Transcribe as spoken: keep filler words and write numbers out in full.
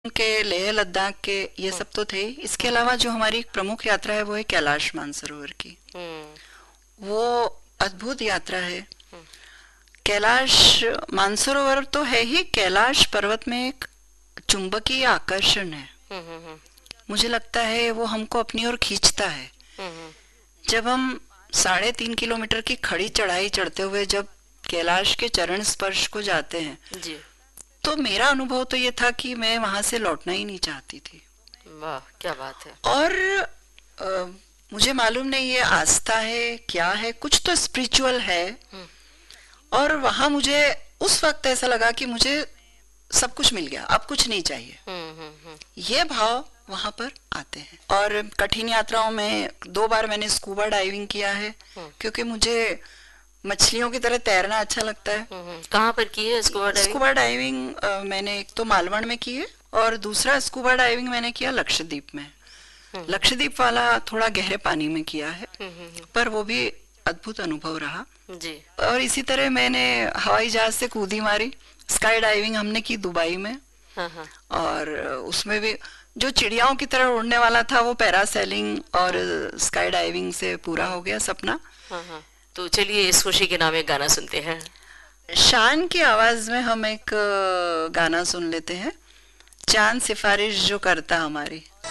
के लेह लद्दाख के ये सब तो थे। इसके अलावा जो हमारी एक प्रमुख यात्रा है वो है कैलाश मानसरोवर की। हम्म। वो अद्भुत यात्रा है। हम्म। कैलाश मानसरोवर तो है ही, कैलाश पर्वत में एक चुंबकीय आकर्षण है। हम्म। हम्म। मुझे लगता है वो हमको अपनी ओर खींचता है। हम्म। जब हम साढ़े तीन किलोमीटर की खड़ी चढ़ाई चढ़ते हुए जब कैलाश के चरण स्पर्श को जाते हैं, जी। तो मेरा अनुभव तो ये था कि मैं वहां से लौटना ही नहीं चाहती थी। वाह, क्या बात है। और अ, मुझे मालूम नहीं ये आस्था है क्या है, कुछ तो स्पिरिचुअल है। हम्म। और वहां मुझे उस वक्त ऐसा लगा कि मुझे सब कुछ मिल गया, अब कुछ नहीं चाहिए। हम्म। हम्म। हम्म। ये भाव वहां पर आते हैं। और कठिन यात्राओं में दो बार मैंने स्कूबा डाइविंग किया है, हम्म। क्योंकि मुझे मछलियों की तरह तैरना अच्छा लगता है। हम्म। कहाँ पर की है स्कूबा डाइविंग? स्कूबा डाइविंग अ, मैंने एक तो मालवण में की है, और दूसरा स्कूबा डाइविंग मैंने किया लक्षद्वीप में। हम्म। लक्षद्वीप वाला थोड़ा गहरे पानी में किया है, हम्म। हम्म। पर वो भी अद्भुत अनुभव रहा। जी। और इसी तरह मैंने हवाई जहाज से कूदी मारी। स्काई डाइविंग हमने की दुबई में, हाँ हाँ। और उसमें भी जो चिड़ियाओं की तरह उड़ने वाला था वो पैरासेलिंग और हाँ स्काई डाइविंग से पूरा हाँ हो गया सपना। हाँ हाँ। तो चलिए इस खुशी के नाम एक गाना सुनते हैं। शान की आवाज में हम एक अ, गाना सुन लेते हैं, चांद सिफारिश जो करता हमारी।